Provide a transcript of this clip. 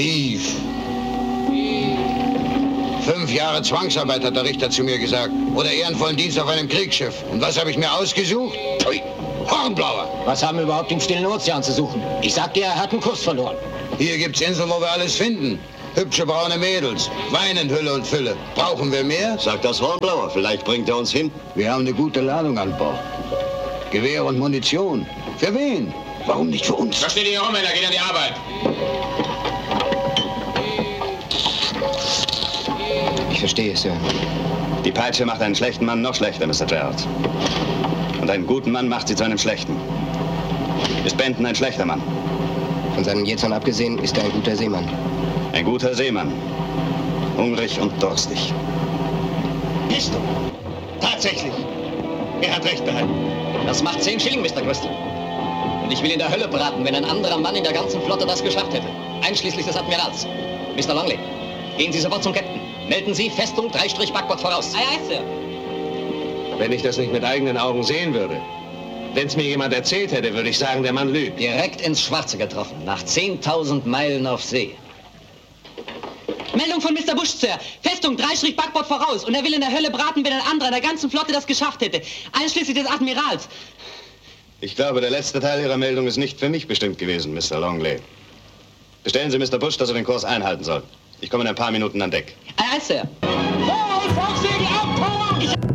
Eve. 5 Jahre Zwangsarbeit, hat der Richter zu mir gesagt. Oder ehrenvollen Dienst auf einem Kriegsschiff. Und was habe ich mir ausgesucht? Pfui, Hornblauer. Was haben wir überhaupt im Stillen Ozean zu suchen? Ich sag dir, er hat einen Kurs verloren. Hier gibt's Inseln, wo wir alles finden. Hübsche braune Mädels, Wein in Hülle und Fülle. Brauchen wir mehr? Sagt das Hornblauer, vielleicht bringt er uns hin. Wir haben eine gute Ladung an Bord. Gewehr und Munition. Für wen? Warum nicht für uns? Was steht hier rum, Männer? Geht an die Arbeit. Ich verstehe, Sir. Die Peitsche macht einen schlechten Mann noch schlechter, Mr. Gerald. Und einen guten Mann macht sie zu einem schlechten. Ist Benton ein schlechter Mann? Von seinen Jezern abgesehen ist er ein guter Seemann. Ein guter Seemann. Hungrig und durstig. Ist er? Tatsächlich. Er hat recht behalten. Das macht 10 Schilling, Mr. Crystal. Und ich will in der Hölle braten, wenn ein anderer Mann in der ganzen Flotte das geschafft hätte. Einschließlich des Admirals. Mr. Longley, gehen Sie sofort zum Captain. Melden Sie Festung 3 Backbord voraus. Aye, aye, Sir. Wenn ich das nicht mit eigenen Augen sehen würde. Wenn es mir jemand erzählt hätte, würde ich sagen, der Mann lügt. Direkt ins Schwarze getroffen, nach 10.000 Meilen auf See. Meldung von Mr. Bush, Sir. Festung 3 Backbord voraus. Und er will in der Hölle braten, wenn ein anderer in der ganzen Flotte das geschafft hätte. Einschließlich des Admirals. Ich glaube, der letzte Teil Ihrer Meldung ist nicht für mich bestimmt gewesen, Mr. Longley. Bestellen Sie Mr. Bush, dass er den Kurs einhalten soll. Ich komme in ein paar Minuten an Deck. Aye, aye, Sir.